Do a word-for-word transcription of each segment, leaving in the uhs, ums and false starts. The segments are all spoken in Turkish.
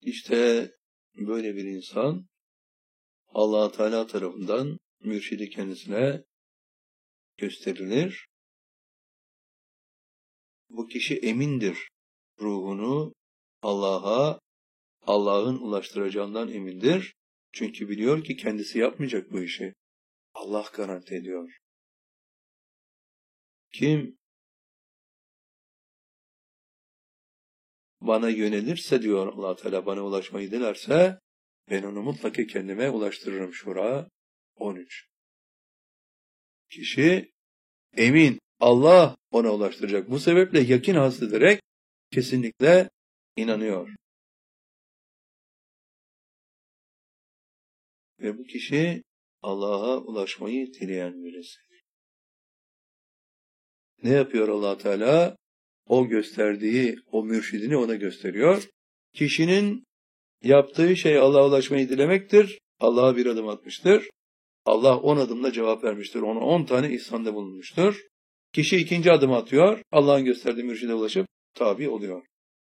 İşte böyle bir insan Allah Teala tarafından mürşidi kendisine gösterilir. Bu kişi emindir. Ruhunu Allah'a, Allah'ın ulaştıracağından emindir. Çünkü biliyor ki kendisi yapmayacak bu işi. Allah garanti ediyor. Kim bana yönelirse diyor Allah Teala, bana ulaşmayı dilerse ben onu mutlaka kendime ulaştırırım. Şura on üç. Kişi emin, Allah ona ulaştıracak. Bu sebeple yakin hasıl ederek kesinlikle inanıyor. Ve bu kişi Allah'a ulaşmayı dileyen birisi. Ne yapıyor Allah Teala? O gösterdiği, o mürşidini ona gösteriyor. Kişinin yaptığı şey Allah'a ulaşmayı dilemektir. Allah'a bir adım atmıştır. Allah on adımla cevap vermiştir. Ona on tane ihsanda bulunmuştur. Kişi ikinci adım atıyor. Allah'ın gösterdiği mürşide ulaşıp tabi oluyor.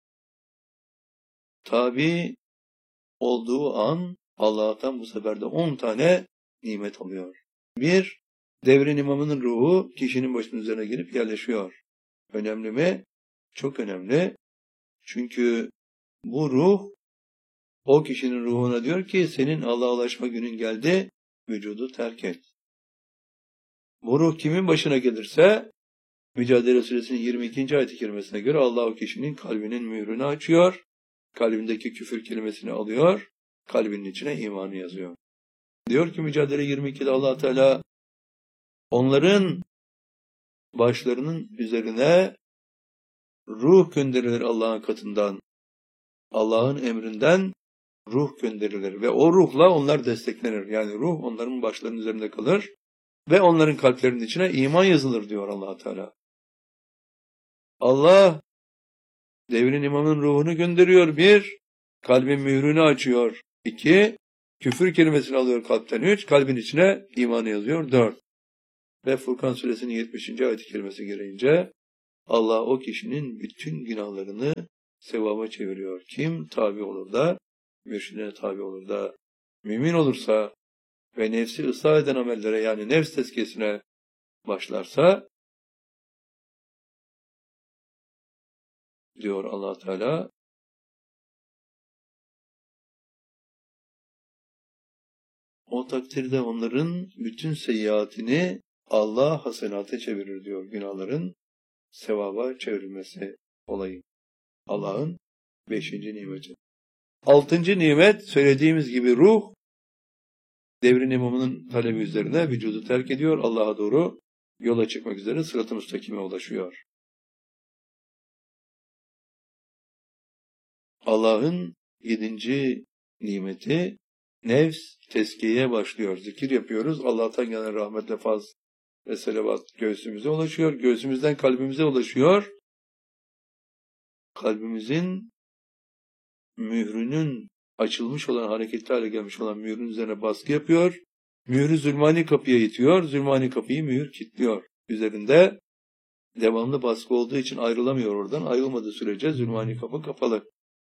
Tabi olduğu an Allah'tan bu sefer de on tane nimet alıyor. Bir, devrin imamının ruhu kişinin başının üzerine gelip yerleşiyor. Önemli mi? Çok önemli. Çünkü bu ruh o kişinin ruhuna diyor ki senin Allah'a ulaşma günün geldi, vücudu terk et. Bu ruh kimin başına gelirse Mücadele Suresinin yirmi ikinci ayet-i kerimesine göre Allah o kişinin kalbinin mührünü açıyor, kalbindeki küfür kelimesini alıyor, kalbinin içine imanı yazıyor. Diyor ki Mücadele yirmi ikide Allah Teala onların başlarının üzerine ruh gönderilir Allah'ın katından, Allah'ın emrinden ruh gönderilir ve o ruhla onlar desteklenir. Yani ruh onların başlarının üzerinde kalır ve onların kalplerinin içine iman yazılır diyor Allah Teala. Allah devrin imamının ruhunu gönderiyor. Bir, kalbin mührünü açıyor. İki, küfür kelimesini alıyor kalpten. Üç, kalbin içine imanı yazıyor. Dört. Ve Furkan Suresinin yetmişinci ayet-i kerimesi gereğince Allah o kişinin bütün günahlarını sevaba çeviriyor. Kim tabi olur da, mürşidine tabi olur da, mümin olursa ve nefsi ıslah eden amellere yani nefs tezkiyesine başlarsa, diyor Allah Teala, o takdirde onların bütün seyyiatini Allah hasenata çevirir diyor. Günahların sevaba çevrilmesi olayı. Allah'ın beşinci nimeti. Altıncı nimet söylediğimiz gibi ruh devrin imamının talebi üzerine vücudu terk ediyor. Allah'a doğru yola çıkmak üzere sırat-ı müstakime ulaşıyor. Allah'ın yedinci nimeti nefs tezkiyeye başlıyor. Zikir yapıyoruz. Allah'tan gelen rahmetle faz ve selavat göğsümüze ulaşıyor. Göğsümüzden kalbimize ulaşıyor. Kalbimizin mührünün açılmış olan, hareketli hale gelmiş olan mührün üzerine baskı yapıyor. Mührü zulmani kapıya itiyor. Zulmani kapıyı mühür kilitliyor. Üzerinde devamlı baskı olduğu için ayrılamıyor oradan. Ayrılmadığı sürece zulmani kapı kapalı.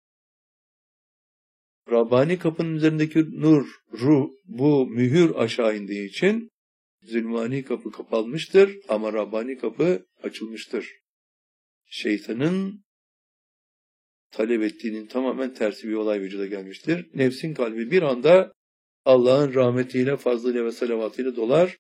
Rabbani kapının üzerindeki nur, ruh, bu mühür aşağı indiği için zulmani kapı kapanmıştır ama Rabbani kapı açılmıştır. Şeytanın talep ettiğinin tamamen tersi bir olay vücuda gelmiştir. Nefsin kalbi bir anda Allah'ın rahmetiyle, fazlıyla ve salavatıyla dolar.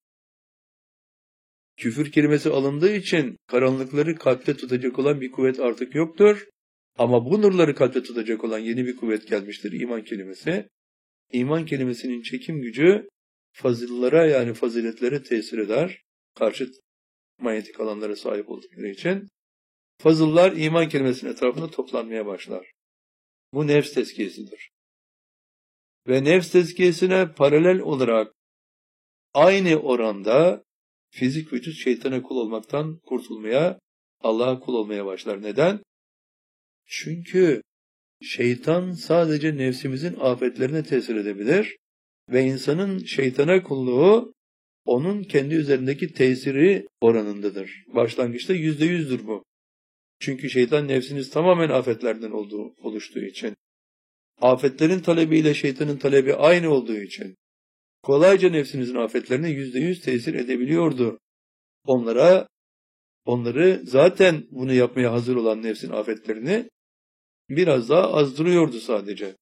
Küfür kelimesi alındığı için karanlıkları kalpte tutacak olan bir kuvvet artık yoktur. Ama bu nurları kalpte tutacak olan yeni bir kuvvet gelmiştir, iman kelimesi. İman kelimesinin çekim gücü fazillara yani faziletlere tesir eder. Karşıt manyetik alanlara sahip oldukları için. Fazıllar iman kelimesinin etrafında toplanmaya başlar. Bu nefs tezkiyesidir. Ve nefs tezkiyesine paralel olarak aynı oranda fizik vücut şeytana kul olmaktan kurtulmaya, Allah'a kul olmaya başlar. Neden? Çünkü şeytan sadece nefsimizin afetlerine tesir edebilir ve insanın şeytana kulluğu onun kendi üzerindeki tesiri oranındadır. Başlangıçta yüzde yüzdür bu. Çünkü şeytan nefsiniz tamamen afetlerden olduğu, oluştuğu için. afetlerin talebiyle şeytanın talebi aynı olduğu için kolayca nefsinizin afetlerine yüzde yüz tesir edebiliyordu. Onlara, onları zaten bunu yapmaya hazır olan nefsin afetlerini biraz daha azdırıyordu sadece.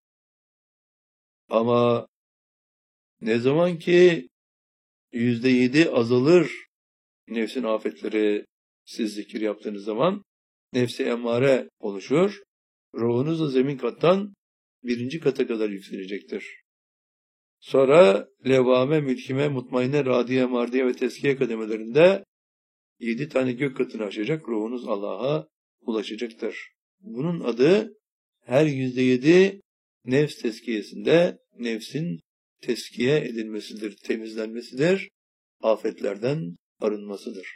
Ama ne zaman ki yüzde yedi azalır nefsin afetleri, siz zikir yaptığınız zaman nefsi emmare oluşur. Ruhunuz da zemin kattan birinci kata kadar yükselecektir. Sonra levvame, mülkime, mutmainne, radiye, mardiye ve teskiye kademelerinde yedi tane gök katını aşacak, ruhunuz Allah'a ulaşacaktır. Bunun adı her yüzde yedi nefs teskiyesinde nefsin teskiye edilmesidir, temizlenmesidir, afetlerden arınmasıdır.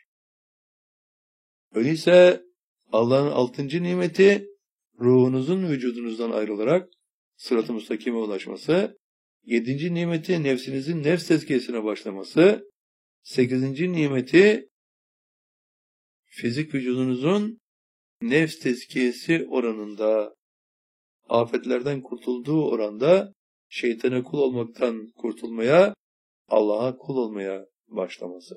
Öyleyse Allah'ın altıncı nimeti ruhunuzun vücudunuzdan ayrılarak sırat-ı müstakime ulaşması, yedinci nimeti nefsinizin nefs tezkiyesine başlaması, sekizinci nimeti fizik vücudunuzun nefs tezkiyesi oranında, afetlerden kurtulduğu oranda şeytana kul olmaktan kurtulmaya, Allah'a kul olmaya başlaması.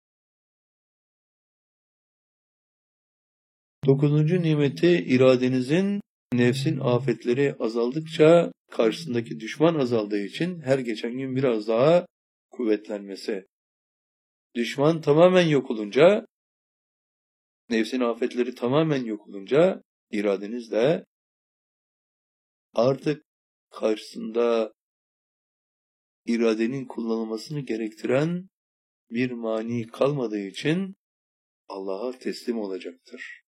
Dokuzuncu nimeti iradenizin nefsin afetleri azaldıkça karşısındaki düşman azaldığı için her geçen gün biraz daha kuvvetlenmesi. Düşman tamamen yok olunca, nefsin afetleri tamamen yok olunca iradeniz de artık karşısında iradenin kullanılmasını gerektiren bir mani kalmadığı için Allah'a teslim olacaktır.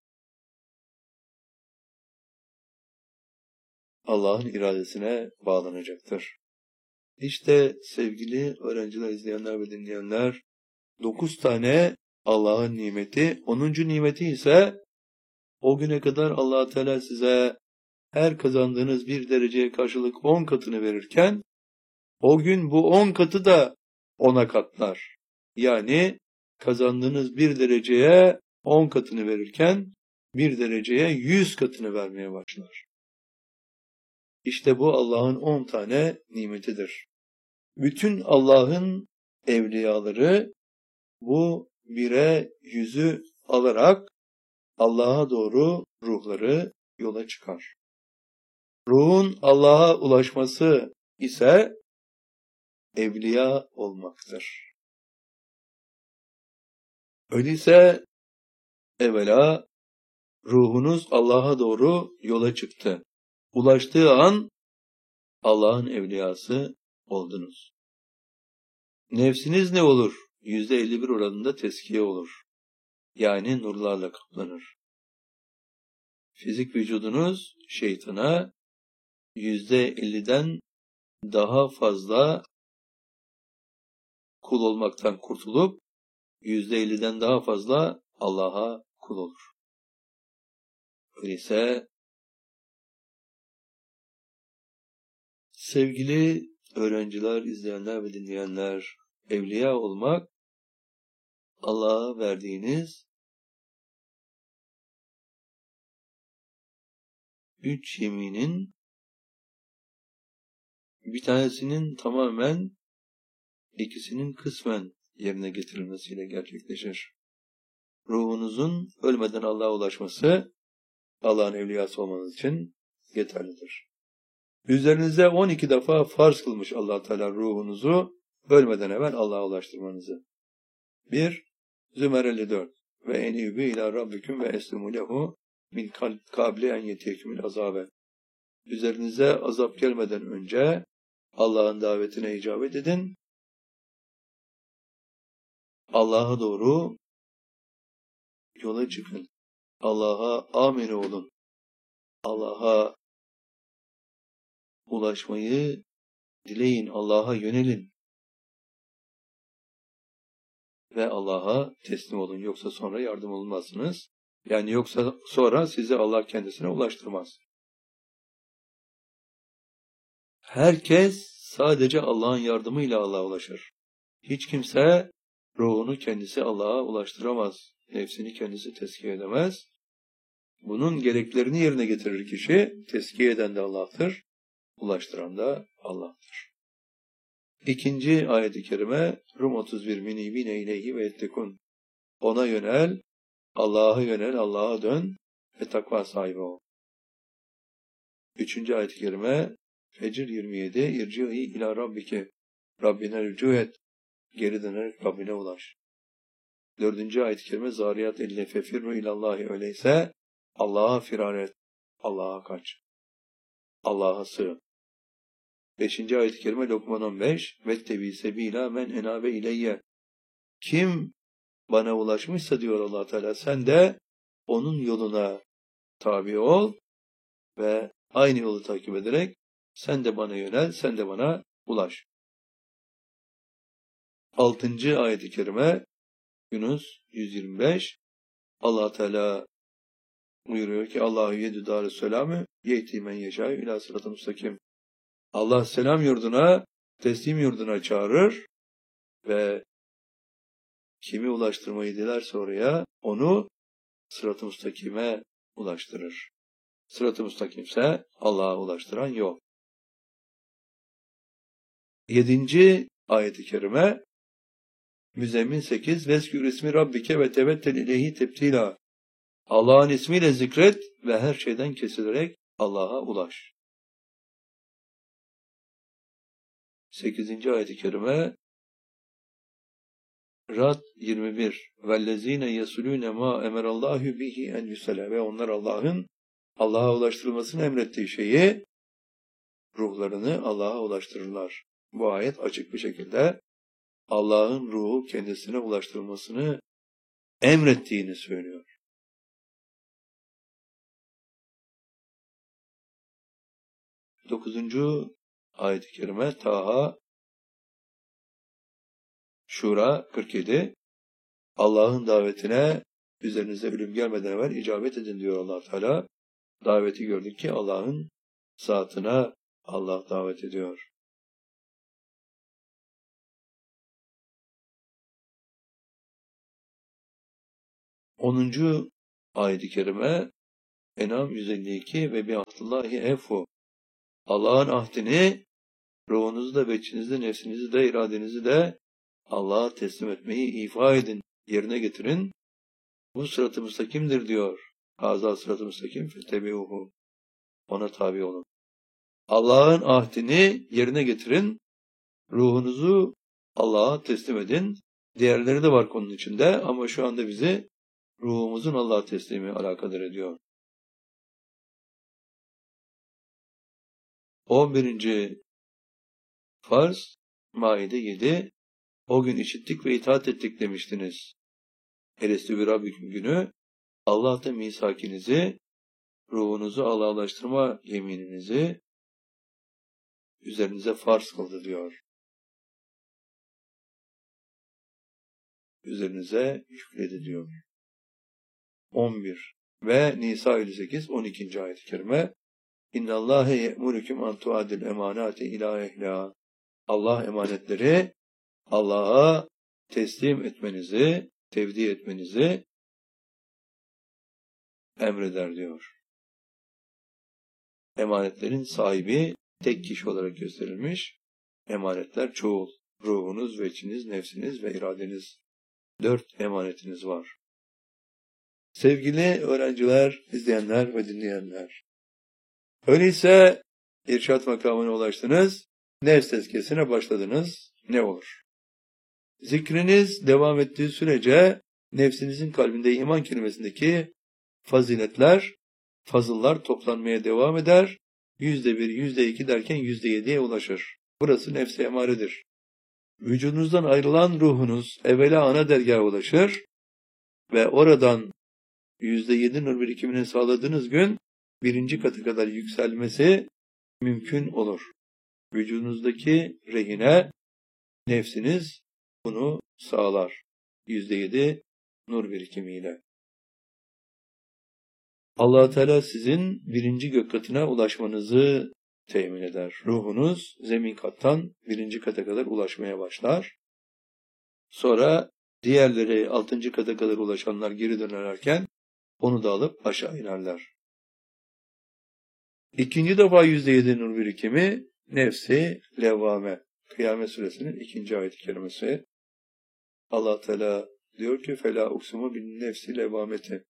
Allah'ın iradesine bağlanacaktır. İşte sevgili öğrenciler, izleyenler ve dinleyenler, dokuz tane Allah'ın nimeti, onuncu nimeti ise o güne kadar Allah Teala size her kazandığınız bir dereceye karşılık on katını verirken, o gün bu on katı da ona katlar. Yani kazandığınız bir dereceye on katını verirken, bir dereceye yüz katını vermeye başlar. İşte bu Allah'ın on tane nimetidir. Bütün Allah'ın evliyaları bu bire yüzü alarak Allah'a doğru ruhları yola çıkar. Ruhun Allah'a ulaşması ise evliya olmaktır. Öyleyse evvela ruhunuz Allah'a doğru yola çıktı. Ulaştığı an Allah'ın evliyası oldunuz. Nefsiniz ne olur? yüzde elli bir oranında teskiye olur. Yani nurlarla kaplanır. Fizik vücudunuz şeytana yüzde elliden daha fazla kul olmaktan kurtulup yüzde elliden daha fazla Allah'a kul olur. Öyleyse sevgili öğrenciler, izleyenler ve dinleyenler, evliya olmak Allah'a verdiğiniz üç yeminin bir tanesinin tamamen, ikisinin kısmen yerine getirilmesiyle gerçekleşir. Ruhunuzun ölmeden Allah'a ulaşması Allah'ın evliyası olmanız için yeterlidir. Üzerinize on iki defa farz kılmış Allah Teala ruhunuzu ölmeden evvel Allah'a ulaştırmanızı. bir. Zümer elli dört ve enîbû ilâ rabbiküm ve eslimû lehu min kable en yetiyekümül azabe. Üzerinize azap gelmeden önce Allah'ın davetine icabet edin. Allah'a doğru yola çıkın. Allah'a amine olun. Allah'a ulaşmayı dileyin. Allah'a yönelin. Ve Allah'a teslim olun. Yoksa sonra yardım olmazsınız. Yani yoksa sonra sizi Allah kendisine ulaştırmaz. Herkes sadece Allah'ın yardımıyla Allah'a ulaşır. Hiç kimse ruhunu kendisi Allah'a ulaştıramaz. Nefsini kendisi tezkiye edemez. Bunun gereklerini yerine getirir kişi. Tezkiye eden de Allah'tır. ulaştıran da Allah'tır. İkinci ayet-i kerime Rum otuz bir minibine ileyhi ve ettekun. Ona yönel, Allah'a yönel, Allah'a dön ve takva sahibi ol. Üçüncü ayet-i kerime Fecr yirmi yedi İrci'i ila rabbike. Rabbine rücu et. Geri dönerek Rabbine ulaş. Dördüncü ayet-i kerime Zariyat elli fefirru ilallahi öyleyse Allah'a firar et. Allah'a kaç. Allah'a sığın. Beşinci ayet-i kerime Lokman on beş Vettebi sebila men enabe ileyye. Kim bana ulaşmışsa diyor Allah Teala sen de onun yoluna tabi ol ve aynı yolu takip ederek sen de bana yönel, sen de bana ulaş. Altıncı ayet-i kerime Yunus yüz yirmi beş Allah Teala buyuruyor ki Allahu yedü dâre selâmü yehdi men yeşâ'ü ilâ sırat-ı müstakim. Allah selam yurduna, teslim yurduna çağırır ve kimi ulaştırmayı dilerse oraya onu sırat-ı müstakime ulaştırır. Sırat-ı müstakimse Allah'a ulaştıran yol. Yedinci ayet-i kerime Müzzemmil sekiz Veskür ismi Rabbike ve tevettel ileyhi tebtila. Allah'ın ismiyle zikret ve her şeyden kesilerek Allah'a ulaş. Sekizinci ayet-i kerime Rad yirmi bir Vellezine yesulune ma emerallahu bihi en yusala. Ve onlar Allah'ın Allah'a ulaştırılmasını emrettiği şeyi ruhlarını Allah'a ulaştırırlar. Bu ayet açık bir şekilde Allah'ın ruhu kendisine ulaştırılmasını emrettiğini söylüyor. Dokuzuncu ayet-i kerime Taha Şura kırk yedi Allah'ın davetine üzerinize ölüm gelmeden evvel icabet edin diyor Allah Teala. Daveti gördük ki Allah'ın zatına Allah davet ediyor. onuncu ayet-i kerime En'am yüz elli iki ve bi'ahdillahi efu. Allah'ın ahdini ruhunuzu da, beçinizi de, nefsinizi de, iradenizi de Allah'a teslim etmeyi ifa edin, yerine getirin. Bu sırat-ı müstakimdir diyor. Hazâ sırat-ı müstakim fettebi'uhu. Ona tabi olun. Allah'ın ahdini yerine getirin. Ruhunuzu Allah'a teslim edin. Diğerleri de var konunun içinde ama şu anda bizi ruhumuzun Allah'a teslimi alakadar ediyor. on birinci farz Maide yedi O gün işittik ve itaat ettik demiştiniz. Elestü bir Rabbiküm günü Allah da misakinizi, ruhunuzu Allah'laştırma yemininizi üzerinize farz kıldı diyor. Üzerinize yükledi diyor. on bir ve Nisa elli sekiz on ikinci ayet-i kerime İnnallâhe ye'murüküm an tuadil emanâti ilâ ehlâ. Allah emanetleri Allah'a teslim etmenizi, tevdi etmenizi emreder diyor. Emanetlerin sahibi tek kişi olarak gösterilmiş. Emanetler çoğul. Ruhunuz, veçiniz, nefsiniz ve iradeniz. Dört emanetiniz var. Sevgili öğrenciler, izleyenler ve dinleyenler. Öyleyse irşat makamına ulaştınız, nefs tezkiyesine başladınız. Ne olur? Zikriniz devam ettiği sürece nefsinizin kalbinde iman kelimesindeki faziletler, fazıllar toplanmaya devam eder. Yüzde bir, yüzde iki derken yüzde yediye ulaşır. Burası nefs-i emaredir. Vücudunuzdan ayrılan ruhunuz evvela ana dergaha ulaşır ve oradan yüzde yedi nur birikimini sağladığınız gün birinci katı kadar yükselmesi mümkün olur. Vücudunuzdaki rehine nefsiniz bunu sağlar. yüzde yedi nur birikimiyle. Allah Teala sizin birinci gök katına ulaşmanızı temin eder. Ruhunuz zemin kattan birinci kata kadar ulaşmaya başlar. Sonra diğerleri altıncı kata kadar ulaşanlar geri dönerlerken onu da alıp aşağı inerler. İkinci defa yüzde yedi nur birikimi nefsi levvame. Kıyamet suresinin ikinci ayet-i kerimesi. Allah Teala diyor ki fela uksumu bin nefsi levvameti.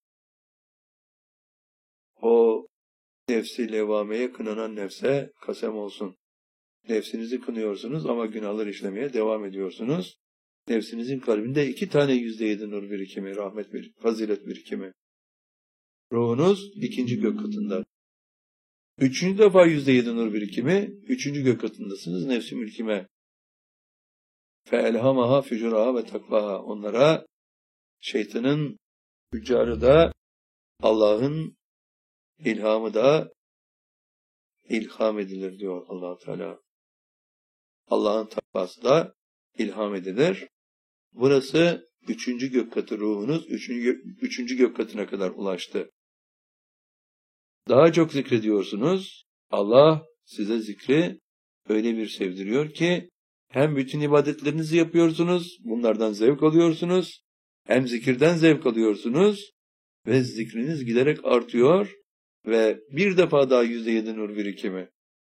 O nefsi levvameye kınanan nefse kasem olsun. Nefsinizi kınıyorsunuz ama günahlar işlemeye devam ediyorsunuz. Nefsinizin kalbinde iki tane yüzde yedi nur birikimi, rahmet birikimi, fazilet birikimi. Ruhunuz ikinci gök katında. Üçüncü defa yüzde yedi nur birikimi, üçüncü gök katındasınız nefsi mülkime. Feelhamaha fücuraha ve takvaha. Onlara şeytanın füccarı da Allah'ın ilhamı da ilham edilir diyor Allah Teala. Allah'ın takvası da ilham edilir. Burası üçüncü gök katı ruhunuz, üçüncü, üçüncü gök katına kadar ulaştı. Daha çok zikrediyorsunuz. Allah size zikri öyle bir sevdiriyor ki hem bütün ibadetlerinizi yapıyorsunuz, bunlardan zevk alıyorsunuz, hem zikirden zevk alıyorsunuz ve zikriniz giderek artıyor ve bir defa daha yüzde yedi nur birikimi.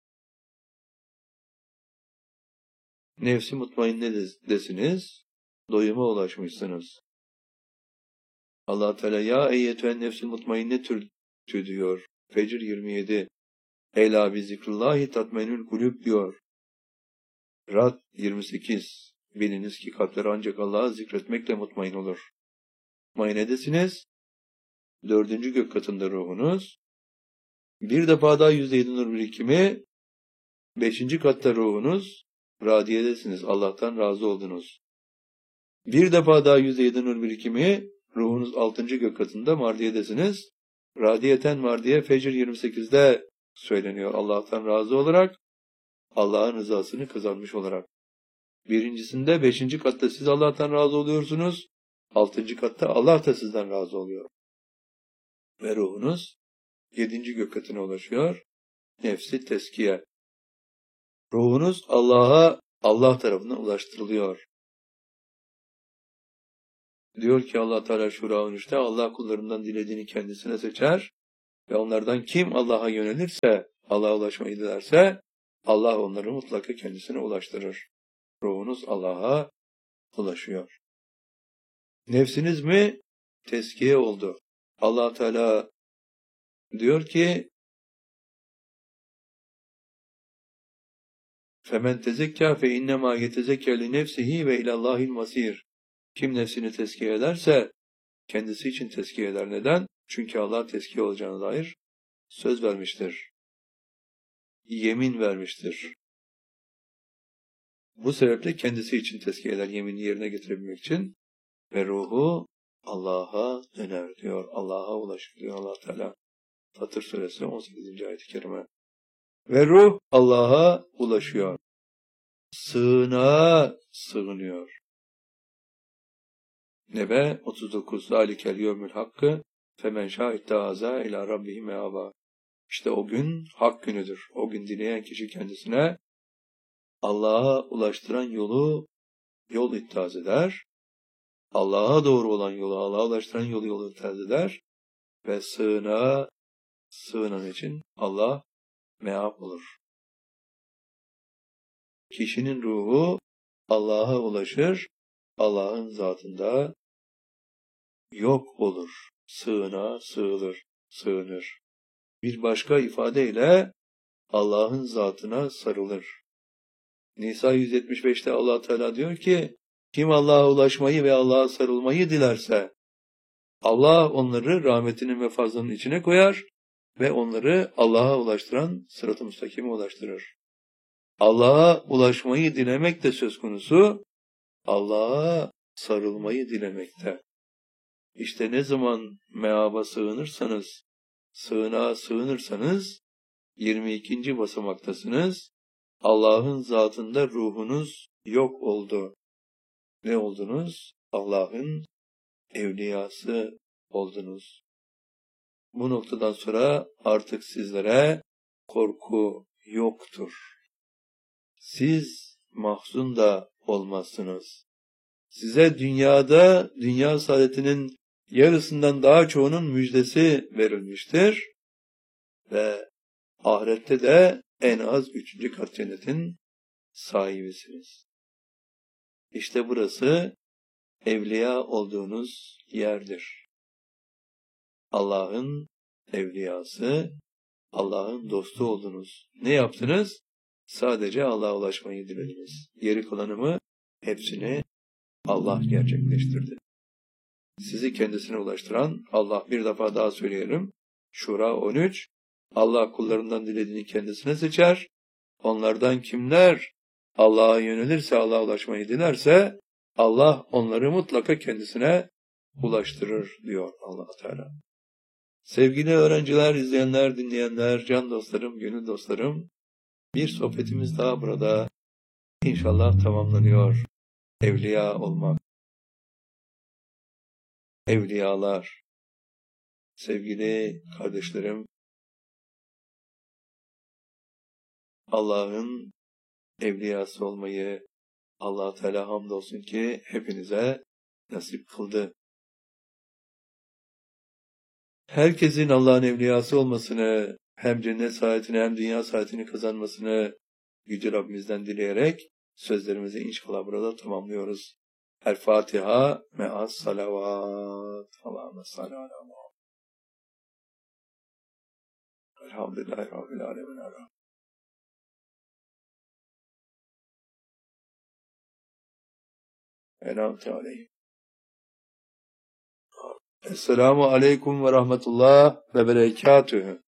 Nefsi mutmainne desiniz, doyuma ulaşmışsınız. Allah Teala ya eyyetühen nefsi mutmainne tür diyor. Fecr yirmi yedi. Ela bi zikrullahi tatmenül kulüp diyor. Rad yirmi sekiz. Biliniz ki kalpler ancak Allah'ı zikretmekle mutmain olur. Mutmainedesiniz. Dördüncü gök katında ruhunuz. Bir defa daha yüzde yedi nur birikimi. Beşinci katta ruhunuz. Radiyedesiniz. Allah'tan razı oldunuz. Bir defa daha yüzde yedi nur birikimi. Ruhunuz altıncı gök katında mardiyedesiniz. Radiyeten mardiye Fecr yirmi sekizde söyleniyor. Allah'tan razı olarak, Allah'ın rızasını kazanmış olarak. Birincisinde beşinci katta siz Allah'tan razı oluyorsunuz. Altıncı katta Allah da sizden razı oluyor. Ve ruhunuz yedinci gök katına ulaşıyor. Nefsi teskiye. Ruhunuz Allah'a, Allah tarafından ulaştırılıyor. Diyor ki Allah Teala Şura on üçte Allah kullarından dilediğini kendisine seçer ve onlardan kim Allah'a yönelirse, Allah'a ulaşmayı dilerse Allah onları mutlaka kendisine ulaştırır. Ruhunuz Allah'a ulaşıyor. Nefsiniz mi? Teskiye oldu. Allah Teala diyor ki فَمَنْ تَزَكَّى فَاِنَّمَا يَتَزَكَّى لِنَفْسِهِ وَاِلَى اللّٰهِ الْمَصِيرِ. Kim nefsini tezkiye ederse kendisi için tezkiye eder. Neden? Çünkü Allah tezkiye olacağına dair söz vermiştir. Yemin vermiştir. Bu sebeple kendisi için tezkiye eder. Yemini yerine getirebilmek için. Ve ruhu Allah'a döner diyor. Allah'a ulaşır diyor Allah Teala. Fatır suresi on sekizinci ayet-i kerime. Ve ruh Allah'a ulaşıyor. Sığınağa sığınıyor. Nebe otuz dokuz. Zalikel yevmül hakkı femen şahittâhâzâ ilâ rabbihi meâbâ. İşte o gün hak günüdür. O gün dileyen kişi kendisine Allah'a ulaştıran yolu yol ittihaz eder. Allah'a doğru olan yolu, Allah'a ulaştıran yolu yol ittihaz eder. Ve sığınağa sığınan için Allah meâb olur. Kişinin ruhu Allah'a ulaşır. Allah'ın zatında yok olur. Sığınağa sığılır, sığınır. Bir başka ifadeyle Allah'ın zatına sarılır. Nisa yüz yetmiş beşte Allah Teala diyor ki, kim Allah'a ulaşmayı ve Allah'a sarılmayı dilerse, Allah onları rahmetinin ve fazlının içine koyar ve onları Allah'a ulaştıran sırat-ı müstakime ulaştırır. Allah'a ulaşmayı dilemek de söz konusu, Allah'a sarılmayı dilemekte. İşte ne zaman meaba sığınırsanız, sığınağa sığınırsanız, yirmi ikinci basamaktasınız, Allah'ın zatında ruhunuz yok oldu. Ne oldunuz? Allah'ın evliyası oldunuz. Bu noktadan sonra artık sizlere korku yoktur. Siz mahzun da olmazsınız. Size dünyada, dünya saadetinin yarısından daha çoğunun müjdesi verilmiştir ve ahirette de en az üçüncü kat cennetin sahibisiniz. İşte burası evliya olduğunuz yerdir. Allah'ın evliyası, Allah'ın dostu oldunuz. Ne yaptınız? Sadece Allah'a ulaşmayı dilediniz. Geri kalanımı hepsini Allah gerçekleştirdi. Sizi kendisine ulaştıran Allah, bir defa daha söyleyelim. Şura on üç. Allah kullarından dilediğini kendisine seçer. Onlardan kimler Allah'a yönelirse, Allah'a ulaşmayı dilerse Allah onları mutlaka kendisine ulaştırır diyor Allah Teala. Sevgili öğrenciler, izleyenler, dinleyenler, can dostlarım, gönül dostlarım, bir sohbetimiz daha burada inşallah tamamlanıyor. Evliya olmak. Evliyalar. Sevgili kardeşlerim, Allah'ın evliyası olmayı Allah Teala hamdolsun ki hepinize nasip kıldı. Herkesin Allah'ın evliyası olmasını, hem cennet saadetini hem dünya saadetini kazanmasını Yüce Rabbimizden dileyerek sözlerimizi inşallah burada tamamlıyoruz. El Fatiha me'as salavat. Allahümme salli ala Muhammed. Elhamdülillahi Rabbil alemin. Enamte aleyhim. Esselamu aleyküm ve rahmetullah ve berekatühü.